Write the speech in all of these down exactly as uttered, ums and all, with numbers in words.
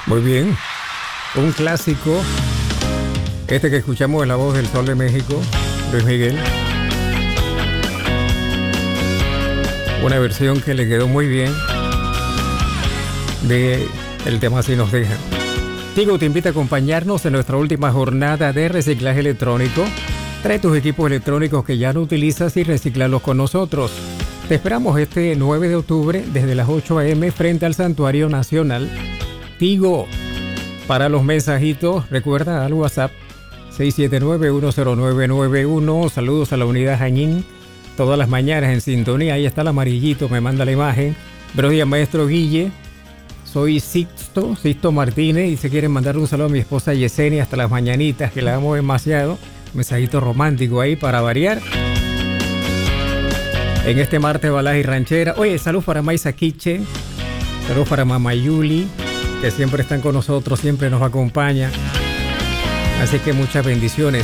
Muy bien. Un clásico. Este que escuchamos es La Voz del Sol de México, Luis Miguel. Una versión que le quedó muy bien de el tema Si nos dejan. Tigo te invita a acompañarnos en nuestra última jornada de reciclaje electrónico. Trae tus equipos electrónicos que ya no utilizas y recíclalos con nosotros. Te esperamos este nueve de octubre desde las ocho a eme frente al Santuario Nacional. Tigo. Para los mensajitos, recuerda al WhatsApp seis siete nueve, uno cero nueve nueve uno. Saludos a la unidad Jañín. Todas las mañanas en sintonía. Ahí está el amarillito, me manda la imagen. Buenos días, maestro Guille. Soy Sixto, Sixto Martínez, y se quieren mandar un saludo a mi esposa Yesenia hasta las mañanitas, que la amo demasiado. Un mensajito romántico ahí para variar. En este martes balada y ranchera. Oye, salud para Maisa Quiche. Salud para Mamá Yuli, que siempre están con nosotros, siempre nos acompaña. Así que muchas bendiciones.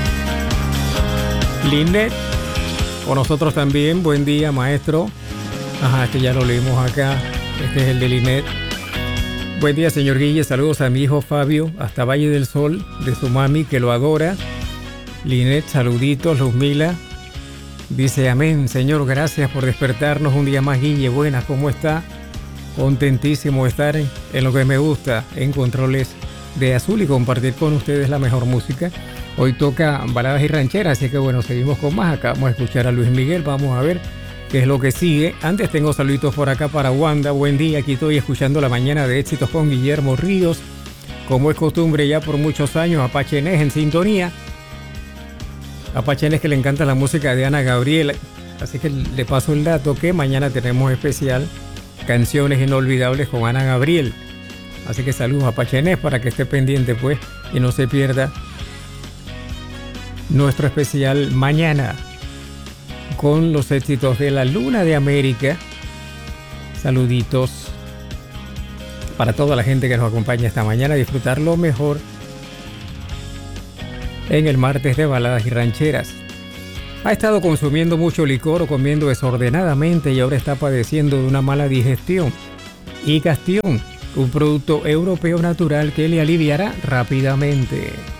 Linet, con nosotros también. Buen día, maestro. Ajá, este ya lo leímos acá. Este es el de Linet. Buen día, señor Guille. Saludos a mi hijo Fabio, hasta Valle del Sol, de su mami, que lo adora. Linet, saluditos. Luzmila dice amén. Señor, gracias por despertarnos un día más, Guille. Buenas, ¿cómo está? Contentísimo de estar en, en lo que me gusta, en Controles de Azul, y compartir con ustedes la mejor música. Hoy toca baladas y rancheras, así que bueno, seguimos con más. Acá vamos a escuchar a Luis Miguel. Vamos a ver qué es lo que sigue. Antes tengo saluditos por acá para Wanda. Buen día, aquí estoy escuchando La Mañana de Éxitos con Guillermo Ríos. Como es costumbre ya por muchos años, Apache Nes en sintonía. Apache Nes, que le encanta la música de Ana Gabriel. Así que le paso el dato que mañana tenemos especial Canciones Inolvidables con Ana Gabriel. Así que saludos a Apache Nes para que esté pendiente pues y no se pierda nuestro especial mañana con los éxitos de la Luna de América. Saluditos para toda la gente que nos acompaña esta mañana a disfrutar lo mejor en el martes de baladas y rancheras. Ha estado consumiendo mucho licor o comiendo desordenadamente y ahora está padeciendo de una mala digestión. Y Gastion, un producto europeo natural que le aliviará rápidamente.